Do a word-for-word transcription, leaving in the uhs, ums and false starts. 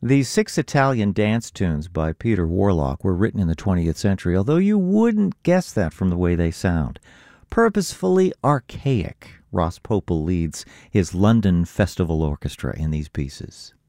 These six Italian dance tunes by Peter Warlock were written in the twentieth century, although you wouldn't guess that from the way they sound. Purposefully archaic, Ross Popel leads his London Festival Orchestra in these pieces.